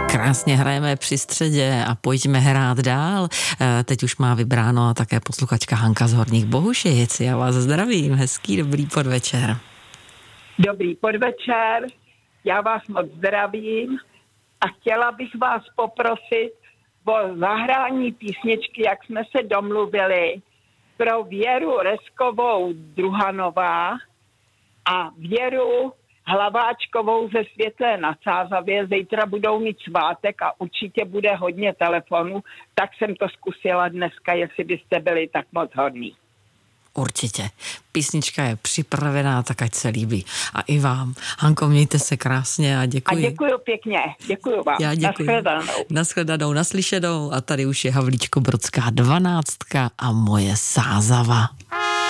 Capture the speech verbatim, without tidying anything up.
Krásně hrajeme při středě a pojďme hrát dál. Teď už má vybráno také posluchačka Hanka z Horních Bohuševic. Já vás zdravím, hezký dobrý podvečer. Dobrý podvečer, já vás moc zdravím a chtěla bych vás poprosit o zahrání písničky, jak jsme se domluvili, pro Věru Reskovou Druhanová a Věru Hlaváčkovou ze Světlé nad Sázavě. Zítra budou mít svátek a určitě bude hodně telefonů, tak jsem to zkusila dneska, jestli byste byli tak moc hodní. Určitě. Písnička je připravená, tak ať se líbí. A i vám. Hanko, mějte se krásně a děkuji. A děkuji pěkně. Děkuji vám. Já děkuji. Nashledanou. Nashledanou, naslyšenou. A tady už je Havlíčko Brodská dvanáctka a moje Sázava.